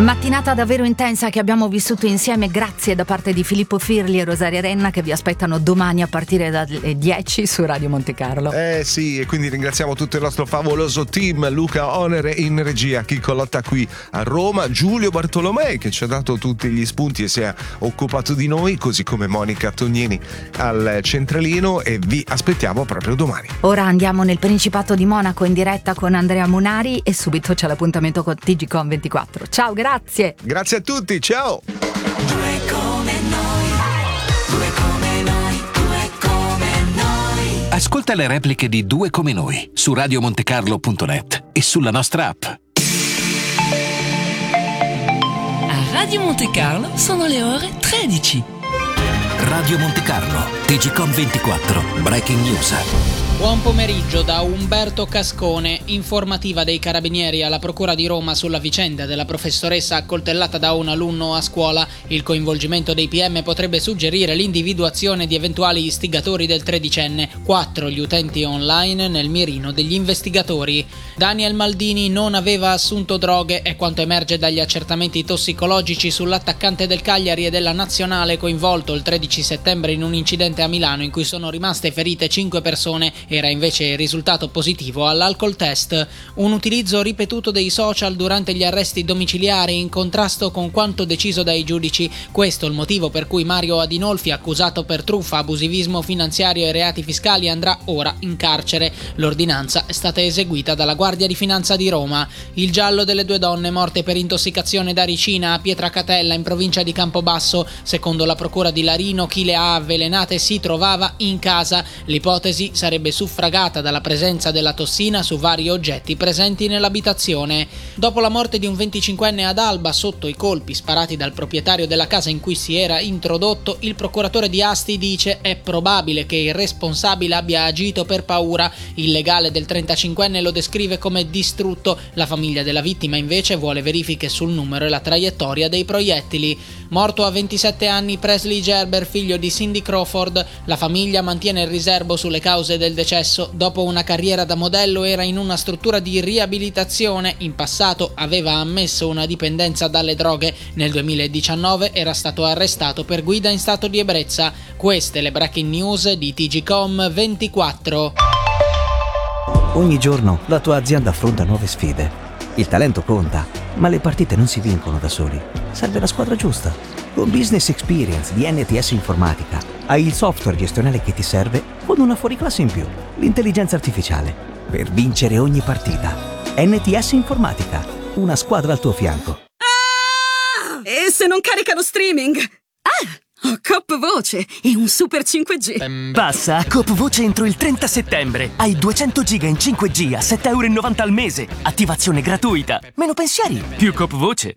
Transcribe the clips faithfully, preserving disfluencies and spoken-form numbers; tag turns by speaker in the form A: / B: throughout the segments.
A: Mattinata davvero intensa che abbiamo vissuto insieme, grazie da parte di Filippo Firli e Rosaria Renna, che vi aspettano domani a partire dalle dieci su Radio Monte Carlo.
B: Eh sì, e quindi ringraziamo tutto il nostro favoloso team, Luca Onere in regia, Chicco Lotta qui a Roma, Giulio Bartolomei che ci ha dato tutti gli spunti e si è occupato di noi, così come Monica Tognini al centralino, e vi aspettiamo proprio domani.
A: Ora andiamo nel Principato di Monaco in diretta con Andrea Munari e subito c'è l'appuntamento con T G Com ventiquattro. Ciao, grazie. Grazie.
B: Grazie a tutti, ciao.
C: Due come noi, due come noi, due come noi.
D: Ascolta le repliche di Due come noi su radio monte carlo punto net e sulla nostra app.
E: A Radio Monte Carlo sono le ore tredici.
D: Radio Monte Carlo, T G Com ventiquattro, Breaking News.
F: Buon pomeriggio da Umberto Cascone. Informativa dei Carabinieri alla Procura di Roma sulla vicenda della professoressa accoltellata da un alunno a scuola. Il coinvolgimento dei P M potrebbe suggerire l'individuazione di eventuali istigatori del tredicenne. Quattro gli utenti online nel mirino degli investigatori. Daniel Maldini non aveva assunto droghe, è quanto emerge dagli accertamenti tossicologici sull'attaccante del Cagliari e della Nazionale coinvolto il tredici settembre in un incidente a Milano in cui sono rimaste ferite cinque persone. Era invece risultato positivo all'alcol test. Un utilizzo ripetuto dei social durante gli arresti domiciliari in contrasto con quanto deciso dai giudici. Questo il motivo per cui Mario Adinolfi, accusato per truffa, abusivismo finanziario e reati fiscali, andrà ora in carcere. L'ordinanza è stata eseguita dalla Guardia di Finanza di Roma. Il giallo delle due donne morte per intossicazione da ricina a Pietracatella in provincia di Campobasso. Secondo la procura di Larino, chi le ha avvelenate si trovava in casa. L'ipotesi sarebbe suffragata dalla presenza della tossina su vari oggetti presenti nell'abitazione. Dopo la morte di un venticinquenne ad Alba sotto i colpi sparati dal proprietario della casa in cui si era introdotto, il procuratore di Asti dice è probabile che il responsabile abbia agito per paura. Il legale del trentacinquenne lo descrive come distrutto. La famiglia della vittima invece vuole verifiche sul numero e la traiettoria dei proiettili. Morto a ventisette anni Presley Gerber, figlio di Cindy Crawford. La famiglia mantiene il riserbo sulle cause del decesso. Dopo una carriera da modello era in una struttura di riabilitazione. In passato aveva ammesso una dipendenza dalle droghe. Nel duemiladiciannove era stato arrestato per guida in stato di ebbrezza. Queste le breaking news di T G Com ventiquattro.
G: Ogni giorno la tua azienda affronta nuove sfide. Il talento conta, ma le partite non si vincono da soli. Serve la squadra giusta. Con Business Experience di N T S Informatica hai il software gestionale che ti serve con una fuoriclasse in più, l'intelligenza artificiale, per vincere ogni partita. N T S Informatica, una squadra al tuo fianco.
H: Ah! E se non carica lo streaming? Ah! Ho Coop Voce e un super cinque G.
I: Passa a Coop Voce entro il trenta settembre. Hai duecento giga in cinque G a sette virgola novanta euro al mese. Attivazione gratuita. Meno pensieri, più Coop Voce.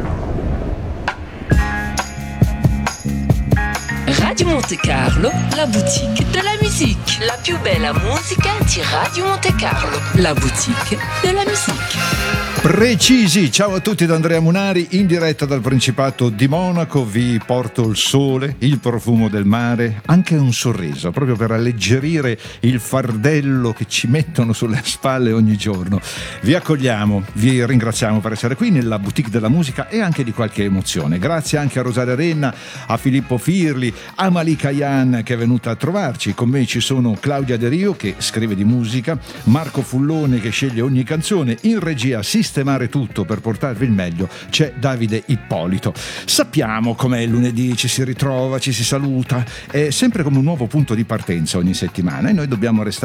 E: Radio Monte Carlo, la boutique de la musique. La più bella musica di Radio Monte Carlo. La boutique de la musique.
J: Precisi, ciao a tutti da Andrea Munari, in diretta dal Principato di Monaco. Vi porto il sole, il profumo del mare, anche un sorriso, proprio per alleggerire il fardello che ci mettono sulle spalle ogni giorno. Vi accogliamo, vi ringraziamo per essere qui nella boutique della musica e anche di qualche emozione. Grazie anche a Rosaria Renna, a Filippo Firli, a Malika Yan che è venuta a trovarci. Con me ci sono Claudia De Rio che scrive di musica, Marco Fullone che sceglie ogni canzone, in regia sistemare tutto per portarvi il meglio c'è Davide Ippolito. Sappiamo com'è il lunedì, ci si ritrova, ci si saluta, è sempre come un nuovo punto di partenza ogni settimana e noi dobbiamo restare